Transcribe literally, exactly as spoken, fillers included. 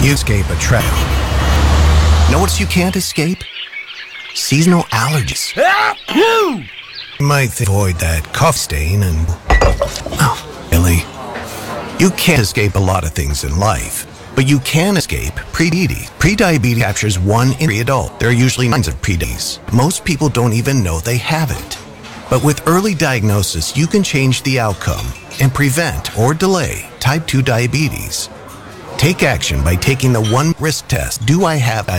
You escape a trap. Know what you can't escape? Seasonal allergies. You might avoid that cough stain and... Oh, really? You can't escape a lot of things in life, but you can escape prediabetes. Prediabetes captures one in every adult. There are usually signs of prediabetes. Most people don't even know they have it. But with early diagnosis, you can change the outcome and prevent or delay type two diabetes. Take action by taking the one risk test. Do I have diabetes?